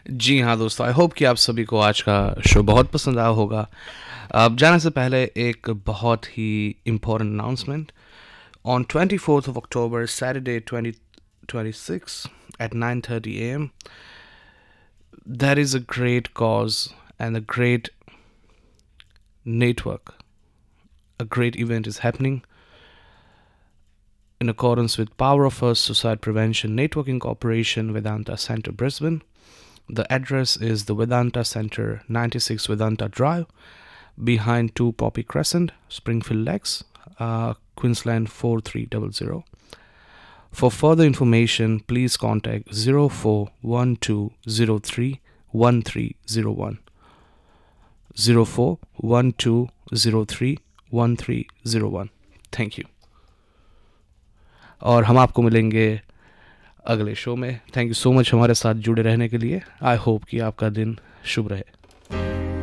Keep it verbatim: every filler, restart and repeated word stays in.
जी हाँ दोस्तों, I hope कि आप सभी को आज का शो बहुत पसंद आया होगा। अब जाने से पहले एक बहुत ही important announcement. On twenty fourth of October Saturday twenty twenty six at nine thirty a m there is a great cause and a great network. A great event is happening in accordance with Power of Us Suicide Prevention Networking Corporation, Vedanta Center, Brisbane. The address is the Vedanta Center, ninety-six Vedanta Drive, behind two Poppy Crescent, Springfield Lakes, uh, Queensland four three zero zero. For further information, please contact zero four one two zero three one three zero one. zero four one two zero three one three zero one. Thank you. और हम आपको मिलेंगे अगले show में। Thank you so much हमारे साथ जुड़े रहने के लिए। आई होप कि आपका दिन शुभ रहे।